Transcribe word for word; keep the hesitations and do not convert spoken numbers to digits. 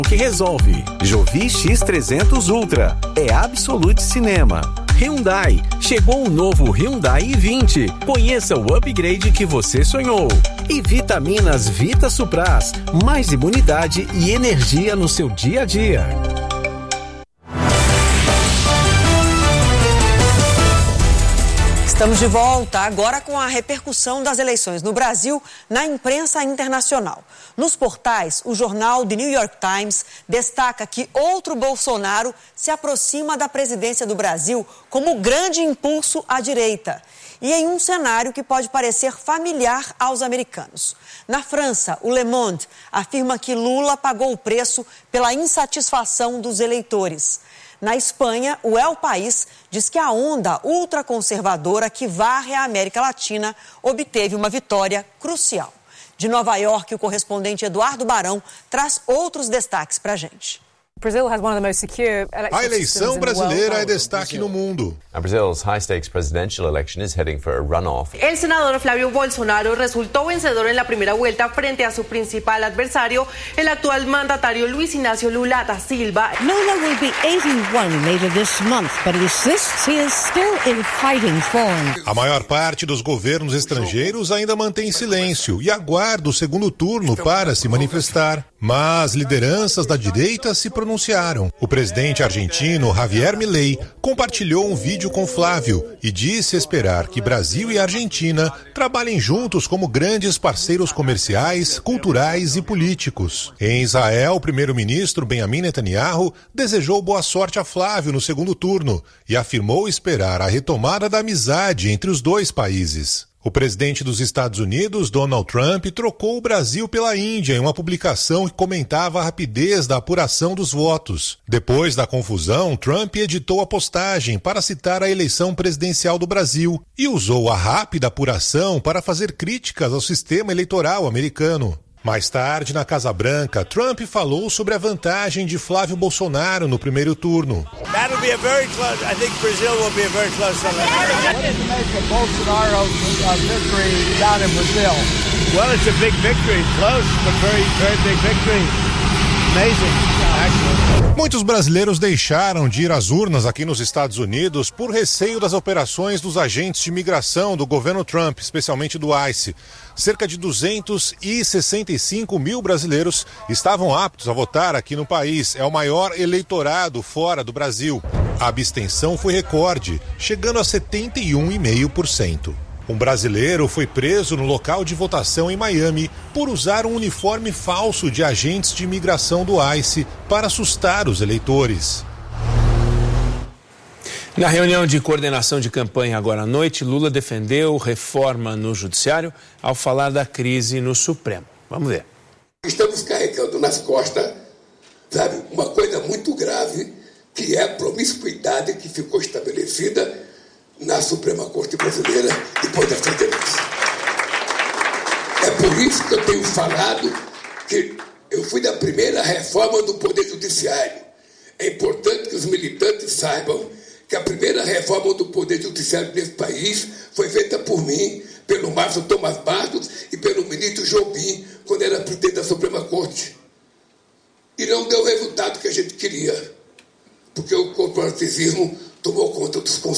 que resolve. Jovi X trezentos Ultra é Absolute Cinema. Hyundai, chegou o novo Hyundai i vinte. Conheça o upgrade que você sonhou. E Vitaminas Vita Supras, mais imunidade e energia no seu dia a dia. Estamos de volta agora com a repercussão das eleições no Brasil na imprensa internacional. Nos portais, o jornal The New York Times destaca que outro Bolsonaro se aproxima da presidência do Brasil como grande impulso à direita. E em um cenário que pode parecer familiar aos americanos. Na França, o Le Monde afirma que Lula pagou o preço pela insatisfação dos eleitores. Na Espanha, o El País diz que a onda ultraconservadora que varre a América Latina obteve uma vitória crucial. De Nova York, o correspondente Eduardo Barão traz outros destaques para a gente. A eleição brasileira é destaque no mundo. Brazil's high-stakes presidential election is heading for a runoff. El senador Flavio Bolsonaro resultó vencedor en la primera vuelta frente a su principal adversario, el actual mandatario Luis Ignacio Lula da Silva. Lula will be eighty-one later this month, but insists he is still in fighting form. A maior parte dos governos estrangeiros ainda mantém silêncio e aguarda o segundo turno para se manifestar. Mas lideranças da direita se pronunciaram. O presidente argentino Javier Milei compartilhou um vídeo com Flávio e disse esperar que Brasil e Argentina trabalhem juntos como grandes parceiros comerciais, culturais e políticos. Em Israel, o primeiro-ministro Benjamin Netanyahu desejou boa sorte a Flávio no segundo turno e afirmou esperar a retomada da amizade entre os dois países. O presidente dos Estados Unidos, Donald Trump, trocou o Brasil pela Índia em uma publicação que comentava a rapidez da apuração dos votos. Depois da confusão, Trump editou a postagem para citar a eleição presidencial do Brasil e usou a rápida apuração para fazer críticas ao sistema eleitoral americano. Mais tarde, na Casa Branca, Trump falou sobre a vantagem de Flávio Bolsonaro no primeiro turno. That'll be a very close. I think Brazil will be a very close election. What is the make of Bolsonaro's uh, victory down in Brazil? Well, it's a big victory, close, but very, very big victory. Amazing. Muitos brasileiros deixaram de ir às urnas aqui nos Estados Unidos por receio das operações dos agentes de imigração do governo Trump, especialmente do ICE. Cerca de duzentos e sessenta e cinco mil brasileiros estavam aptos a votar aqui no país. É o maior eleitorado fora do Brasil. A abstenção foi recorde, chegando a setenta e um vírgula cinco por cento. Um brasileiro foi preso no local de votação em Miami por usar um uniforme falso de agentes de imigração do ICE para assustar os eleitores. Na reunião de coordenação de campanha agora à noite, Lula defendeu reforma no judiciário ao falar da crise no Supremo. Vamos ver. Estamos carregando nas costas, sabe, uma coisa muito grave, que é a promiscuidade que ficou estabelecida na Suprema Corte Brasileira depois das sentenças. É por isso que eu tenho falado que eu fui da primeira reforma do Poder Judiciário. É importante que os militantes saibam que a primeira reforma do Poder Judiciário desse país foi feita por mim, pelo Márcio Tomás Bastos e pelo ministro Jobim, quando era presidente da Suprema Corte. E não deu o resultado que a gente queria, porque o corporativismo tomou conta dos conselhos.